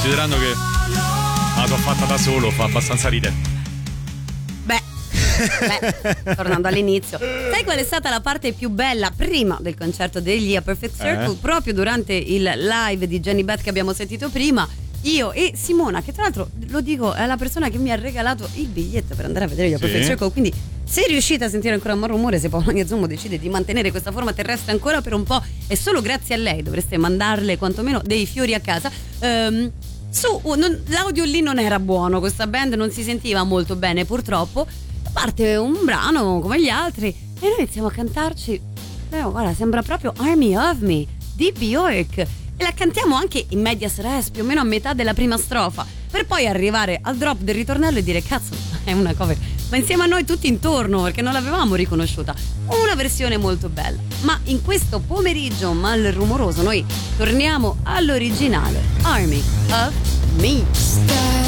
considerando che la so fatta da solo, fa abbastanza ridere. Beh, tornando all'inizio, sai qual è stata la parte più bella prima del concerto degli A Perfect Circle? Proprio durante il live di Jenny Beth che abbiamo sentito prima, io e Simona, che tra l'altro, lo dico, è la persona che mi ha regalato il biglietto per andare a vedere gli A Perfect Circle, quindi se riuscite a sentire ancora un rumore, se Paolo Niazzumo decide di mantenere questa forma terrestre ancora per un po', è solo grazie a lei, dovreste mandarle quantomeno dei fiori a casa. L'audio lì non era buono, questa band non si sentiva molto bene purtroppo. Parte un brano come gli altri e noi iniziamo a cantarci, guarda, sembra proprio Army of Me di Bjork, e la cantiamo anche in medias res, più o meno a metà della prima strofa, per poi arrivare al drop del ritornello e dire cazzo, è una cover, ma insieme a noi tutti intorno, perché non l'avevamo riconosciuta. Una versione molto bella. Ma in questo pomeriggio mal rumoroso noi torniamo all'originale, Army of Me.